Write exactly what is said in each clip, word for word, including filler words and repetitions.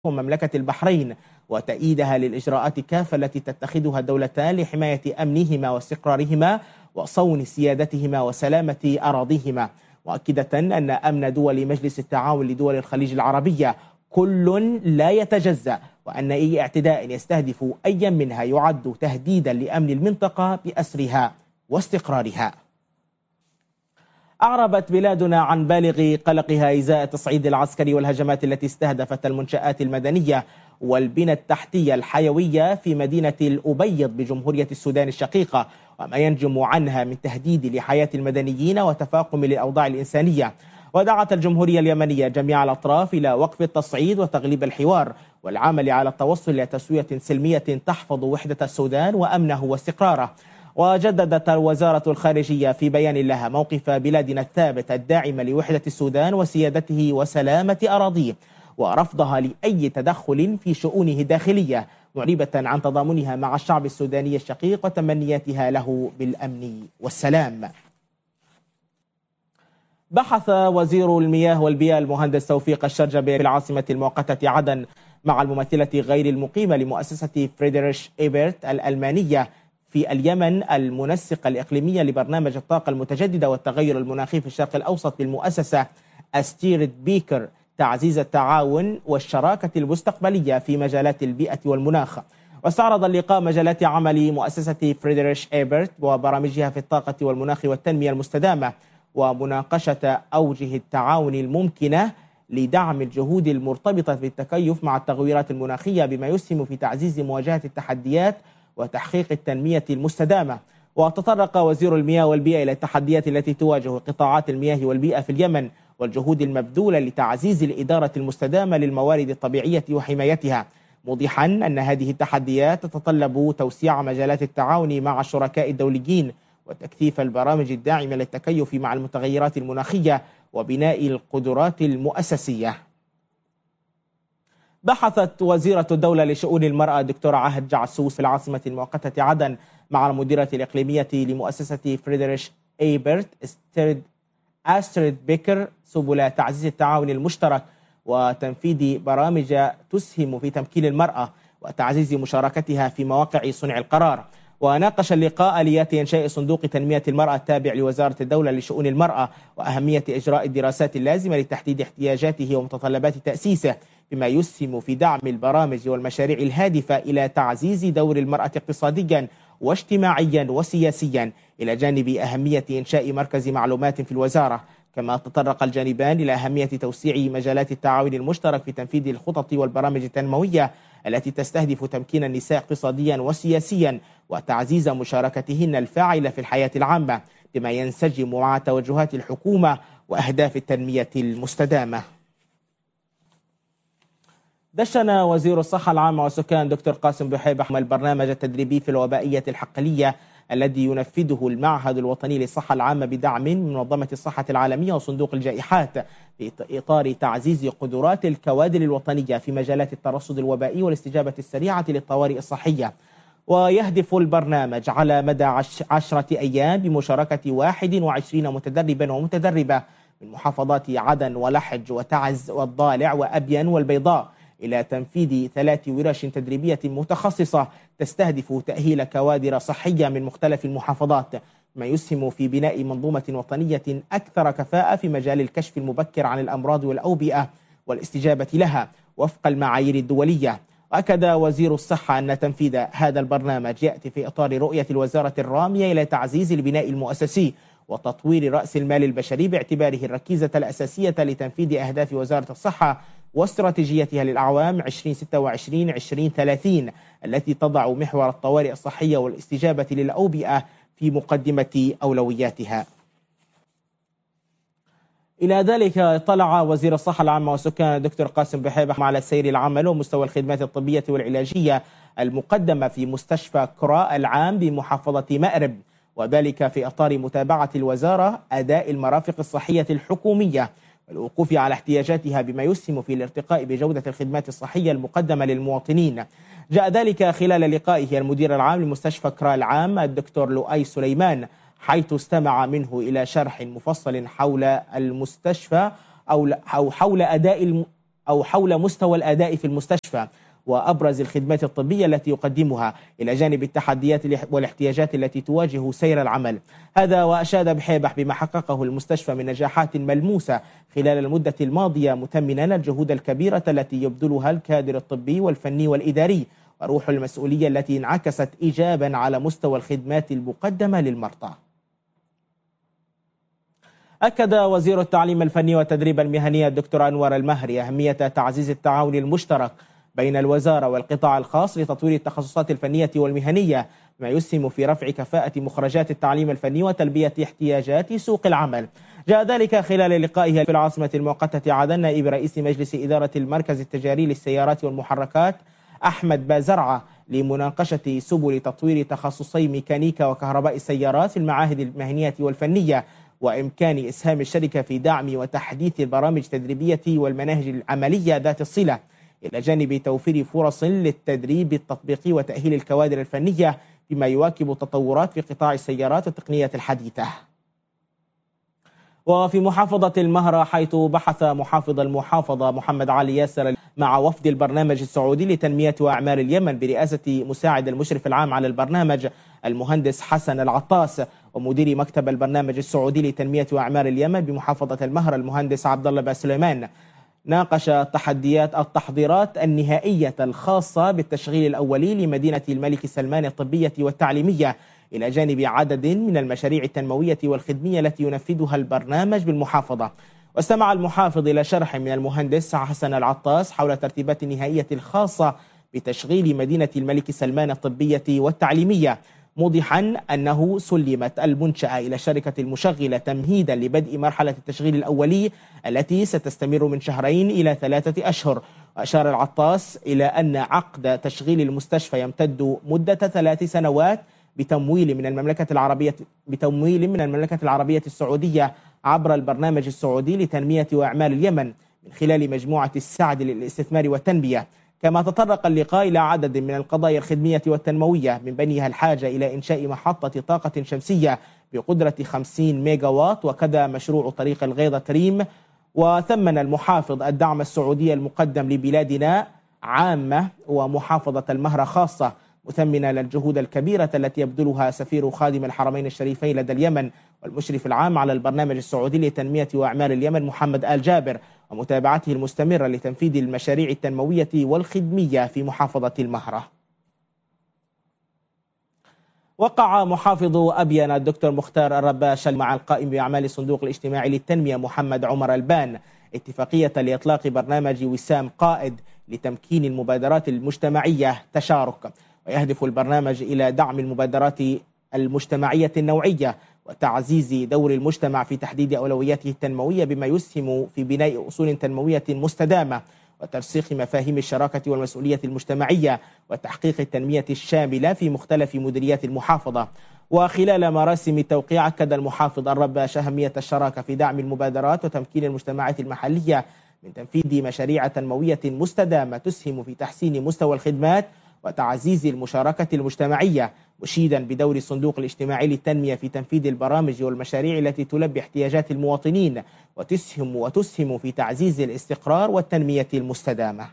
ومملكة البحرين وتأييدها للإجراءات كافة التي تتخذها الدولتان لحماية أمنهما واستقرارهما وصون سيادتهما وسلامة أراضيهما، مؤكدة أن أمن دول مجلس التعاون لدول الخليج العربية كل لا يتجزأ، وأن أي اعتداء يستهدف أي منها يعد تهديدا لأمن المنطقة بأسرها واستقرارها. أعربت بلادنا عن بالغ قلقها إزاء التصعيد العسكري والهجمات التي استهدفت المنشآت المدنية والبنى التحتية الحيوية في مدينة الأبيض بجمهورية السودان الشقيقة، وما ينجم عنها من تهديد لحياة المدنيين وتفاقم للأوضاع الإنسانية. ودعت الجمهورية اليمنية جميع الأطراف إلى وقف التصعيد وتغليب الحوار والعمل على التوصل إلى تسوية سلمية تحفظ وحدة السودان وأمنه واستقراره. وجددت وزارة الخارجية في بيان لها موقف بلادنا الثابت الداعم لوحدة السودان وسيادته وسلامة أراضيه، ورفضها لأي تدخل في شؤونه الداخلية، معربة عن تضامنها مع الشعب السوداني الشقيق وتمنياتها له بالأمن والسلام. بحث وزير المياه والبيئة المهندس توفيق الشرجبي في العاصمة المؤقتة عدن مع الممثلة غير المقيمة لمؤسسة فريدريش إيبرت الألمانية في اليمن المنسقة الإقليمية لبرنامج الطاقة المتجددة والتغير المناخي في الشرق الأوسط بالمؤسسة أستيرد بيكر، تعزيز التعاون والشراكة المستقبلية في مجالات البيئة والمناخ. واستعرض اللقاء مجالات عمل مؤسسة فريدريش إيبرت وبرامجها في الطاقة والمناخ والتنمية المستدامة، ومناقشة أوجه التعاون الممكنة لدعم الجهود المرتبطة بالتكيف مع التغيرات المناخية بما يسهم في تعزيز مواجهة التحديات وتحقيق التنمية المستدامة. وتطرق وزير المياه والبيئة إلى التحديات التي تواجه قطاعات المياه والبيئة في اليمن والجهود المبذولة لتعزيز الإدارة المستدامة للموارد الطبيعية وحمايتها، موضحا أن هذه التحديات تتطلب توسيع مجالات التعاون مع الشركاء الدوليين وتكثيف البرامج الداعمة للتكيف مع المتغيرات المناخية وبناء القدرات المؤسسية. بحثت وزيرة الدولة لشؤون المرأة الدكتورة عهد جعسوس في العاصمة المؤقتة عدن مع المديرة الإقليمية لمؤسسة فريدريش إيبرت أستريد بيكر سبل تعزيز التعاون المشترك وتنفيذ برامج تسهم في تمكين المرأة وتعزيز مشاركتها في مواقع صنع القرار. وناقش اللقاء آليات إنشاء صندوق تنمية المرأة التابع لوزارة الدولة لشؤون المرأة وأهمية إجراء الدراسات اللازمة لتحديد احتياجاته ومتطلبات تأسيسه، بما يسهم في دعم البرامج والمشاريع الهادفة إلى تعزيز دور المرأة اقتصاديا واجتماعيا وسياسيا، إلى جانب أهمية إنشاء مركز معلومات في الوزارة. كما تطرق الجانبان إلى أهمية توسيع مجالات التعاون المشترك في تنفيذ الخطط والبرامج التنموية التي تستهدف تمكين النساء اقتصاديا وسياسيا وتعزيز مشاركتهن الفاعلة في الحياة العامة، بما ينسجم مع توجهات الحكومة وأهداف التنمية المستدامة. دشن وزير الصحة العامة والسكان دكتور قاسم بحيبة البرنامج التدريبي في الوبائية الحقلية الذي ينفذه المعهد الوطني للصحة العامة بدعم من منظمة الصحة العالمية وصندوق الجائحات في إطار تعزيز قدرات الكوادر الوطنية في مجالات الترصد الوبائي والاستجابة السريعة للطوارئ الصحية. ويهدف البرنامج على مدى عشرة أيام بمشاركة واحد وعشرين متدربا ومتدربة من محافظات عدن ولحج وتعز والضالع وأبين والبيضاء إلى تنفيذ ثلاث ورش تدريبية متخصصة تستهدف تأهيل كوادر صحية من مختلف المحافظات، ما يسهم في بناء منظومة وطنية أكثر كفاءة في مجال الكشف المبكر عن الأمراض والأوبئة والاستجابة لها وفق المعايير الدولية. وأكد وزير الصحة أن تنفيذ هذا البرنامج يأتي في إطار رؤية الوزارة الرامية إلى تعزيز البناء المؤسسي وتطوير رأس المال البشري باعتباره الركيزة الأساسية لتنفيذ أهداف وزارة الصحة واستراتيجيتها للأعوام عشرين ستة وعشرين عشرين ثلاثين التي تضع محور الطوارئ الصحية والاستجابة للأوبئة في مقدمة أولوياتها. إلى ذلك اطلع وزير الصحة العامة والسكان الدكتور قاسم بحيبة على سير العمل ومستوى الخدمات الطبية والعلاجية المقدمة في مستشفى كراء العام بمحافظة مأرب، وذلك في إطار متابعة الوزارة أداء المرافق الصحية الحكومية والوقوف على احتياجاتها بما يسهم في الارتقاء بجودة الخدمات الصحية المقدمة للمواطنين. جاء ذلك خلال لقائه المدير العام لمستشفى كراء العام الدكتور لؤي سليمان، حيث استمع منه إلى شرح مفصل حول المستشفى أو حول أداء أو حول مستوى الأداء في المستشفى وأبرز الخدمات الطبية التي يقدمها إلى جانب التحديات والاحتياجات التي تواجه سير العمل. هذا وأشاد بحيبح بما حققه المستشفى من نجاحات ملموسة خلال المدة الماضية، مثمنا الجهود الكبيرة التي يبذلها الكادر الطبي والفني والإداري وروح المسؤولية التي انعكست إيجابا على مستوى الخدمات المقدمة للمرضى. أكد وزير التعليم الفني والتدريب المهني الدكتور أنور المهري أهمية تعزيز التعاون المشترك بين الوزارة والقطاع الخاص لتطوير التخصصات الفنية والمهنية، ما يسهم في رفع كفاءة مخرجات التعليم الفني وتلبية احتياجات سوق العمل. جاء ذلك خلال لقائه في العاصمة المؤقتة عدن نائب رئيس مجلس إدارة المركز التجاري للسيارات والمحركات أحمد بازرعة لمناقشة سبل تطوير تخصصي ميكانيكا وكهرباء السيارات في المعاهد المهنية والفنية، وإمكان إسهام الشركة في دعم وتحديث البرامج التدريبية والمناهج العملية ذات الصلة، إلى جانب توفير فرص للتدريب التطبيقي وتأهيل الكوادر الفنية بما يواكب التطورات في قطاع السيارات والتقنيات الحديثة. وفي محافظة المهرة، حيث بحث محافظ المحافظة محمد علي ياسر مع وفد البرنامج السعودي لتنمية وأعمال اليمن برئاسة مساعد المشرف العام على البرنامج المهندس حسن العطاس ومدير مكتب البرنامج السعودي لتنمية وأعمال اليمن بمحافظة المهرة المهندس عبد الله بن سليمان، ناقش التحديات التحضيرات النهائية الخاصة بالتشغيل الأولي لمدينة الملك سلمان الطبية والتعليمية، إلى جانب عدد من المشاريع التنموية والخدمية التي ينفذها البرنامج بالمحافظة. واستمع المحافظ إلى شرح من المهندس حسن العطاس حول الترتيبات النهائية الخاصة بتشغيل مدينة الملك سلمان الطبية والتعليمية، موضحا أنه سلمت المنشأة إلى الشركة المشغلة تمهيدا لبدء مرحلة التشغيل الأولي التي ستستمر من شهرين إلى ثلاثة أشهر. وأشار العطاس إلى أن عقد تشغيل المستشفى يمتد مدة ثلاث سنوات بتمويل من المملكة العربية بتمويل من المملكة العربية السعودية عبر البرنامج السعودي لتنمية وأعمال اليمن من خلال مجموعة السعد للاستثمار والتنمية. كما تطرق اللقاء إلى عدد من القضايا الخدمية والتنموية من بينها الحاجة إلى إنشاء محطة طاقة شمسية بقدرة خمسين ميجا واط، وكذا مشروع طريق الغيضة تريم. وثمن المحافظ الدعم السعودي المقدم لبلادنا عامة ومحافظة المهرة خاصة، مثمنا للجهود الكبيرة التي يبذلها سفير خادم الحرمين الشريفين لدى اليمن والمشرف العام على البرنامج السعودي لتنمية وأعمال اليمن محمد آل جابر، ومتابعته المستمرة لتنفيذ المشاريع التنموية والخدمية في محافظة المهرة. وقع محافظ أبين الدكتور مختار الرباش مع القائم بأعمال الصندوق الاجتماعي للتنمية محمد عمر البان اتفاقية لإطلاق برنامج وسام قائد لتمكين المبادرات المجتمعية تشارك، ويهدف البرنامج إلى دعم المبادرات المجتمعية النوعية وتعزيز دور المجتمع في تحديد أولوياته التنموية بما يسهم في بناء أصول تنموية مستدامة وترسيخ مفاهيم الشراكة والمسؤولية المجتمعية وتحقيق التنمية الشاملة في مختلف مديريات المحافظة. وخلال مراسم التوقيع أكد المحافظ الرباش أهمية الشراكة في دعم المبادرات وتمكين المجتمعات المحلية من تنفيذ مشاريع تنموية مستدامة تسهم في تحسين مستوى الخدمات وتعزيز المشاركة المجتمعية، مشيدا بدور الصندوق الاجتماعي للتنمية في تنفيذ البرامج والمشاريع التي تلبي احتياجات المواطنين وتسهم وتسهم في تعزيز الاستقرار والتنمية المستدامة.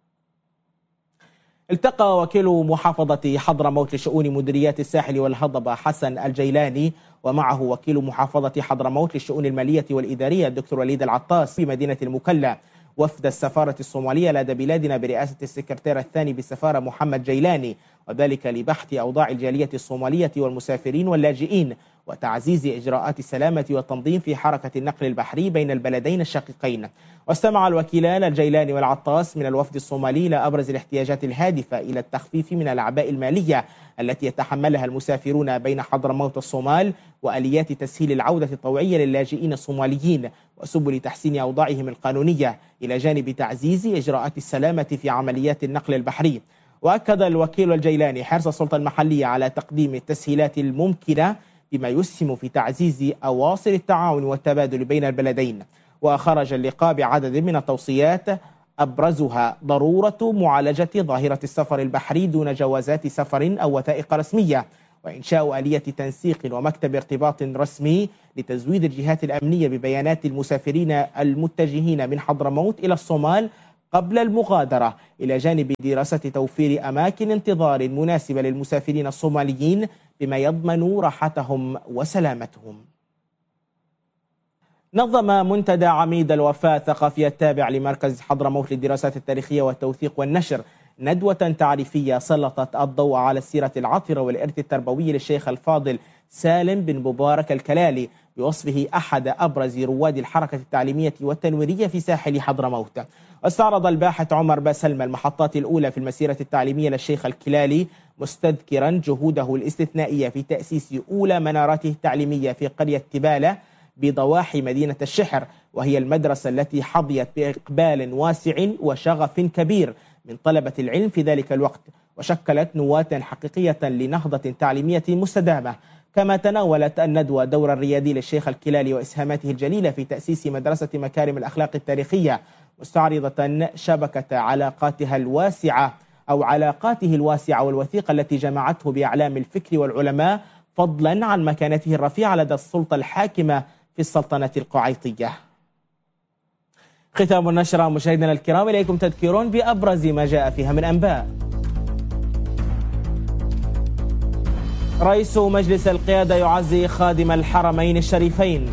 التقى وكيل محافظة حضرموت لشؤون مديريات الساحل والهضبة حسن الجيلاني ومعه وكيل محافظة حضرموت للشؤون المالية والإدارية الدكتور وليد العطاس في مدينة المكلا وفد السفارة الصومالية لدى بلادنا برئاسة السكرتير الثاني بالسفارة محمد جيلاني، وذلك لبحث أوضاع الجالية الصومالية والمسافرين واللاجئين وتعزيز إجراءات السلامة والتنظيم في حركة النقل البحري بين البلدين الشقيقين. واستمع الوكيلان الجيلاني والعطاس من الوفد الصومالي إلى أبرز الاحتياجات الهادفة إلى التخفيف من الأعباء المالية التي يتحملها المسافرون بين حضرموت والصومال، وآليات تسهيل العودة الطوعية للاجئين الصوماليين وسبل تحسين أوضاعهم القانونية، إلى جانب تعزيز إجراءات السلامة في عمليات النقل البحري. وأكد الوكيل الجيلاني حرص السلطة المحلية على تقديم التسهيلات الممكنة بما يسهم في تعزيز أواصر التعاون والتبادل بين البلدين. وخرج اللقاء بعدد من التوصيات أبرزها ضرورة معالجة ظاهرة السفر البحري دون جوازات سفر أو وثائق رسمية، وإنشاء آلية تنسيق ومكتب ارتباط رسمي لتزويد الجهات الأمنية ببيانات المسافرين المتجهين من حضرموت إلى الصومال قبل المغادرة، إلى جانب دراسة توفير أماكن انتظار مناسبة للمسافرين الصوماليين بما يضمن راحتهم وسلامتهم. نظم منتدى عميد الوفاء الثقافي التابع لمركز حضرموت للدراسات التاريخية والتوثيق والنشر ندوة تعريفية سلطت الضوء على السيرة العطرة والإرث التربوي للشيخ الفاضل سالم بن مبارك الكلالي بوصفه أحد أبرز رواد الحركة التعليمية والتنويرية في ساحل حضرموت. واستعرض الباحث عمر باسلمى المحطات الأولى في المسيرة التعليمية للشيخ الكلالي، مستذكرا جهوده الاستثنائية في تأسيس أولى مناراته التعليمية في قرية تبالة بضواحي مدينة الشحر، وهي المدرسة التي حظيت بإقبال واسع وشغف كبير من طلبة العلم في ذلك الوقت، وشكلت نواة حقيقية لنهضة تعليمية مستدامة. كما تناولت الندوة دور الريادي للشيخ الكلالي وإسهاماته الجليلة في تأسيس مدرسة مكارم الأخلاق التاريخية، مستعرضة شبكة علاقاتها الواسعة أو علاقاته الواسعة والوثيقة التي جمعته بأعلام الفكر والعلماء، فضلا عن مكانته الرفيعة لدى السلطة الحاكمة في السلطنة القعيطية. ختام النشرة مشاهدينا الكرام، إليكم تذكير بأبرز ما جاء فيها من أنباء. رئيس مجلس القيادة يعزي خادم الحرمين الشريفين.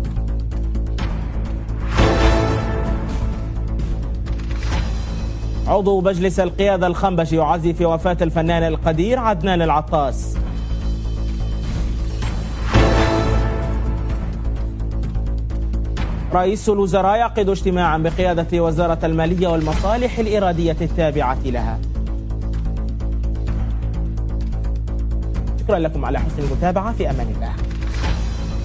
عضو مجلس القيادة الخنبشي يعزي في وفاة الفنان القدير عدنان العطاس. رئيس الوزراء يعقد اجتماعا بقيادة وزارة المالية والمصالح الإرادية التابعة لها. شكرا لكم على حسن المتابعة، في أمان الله.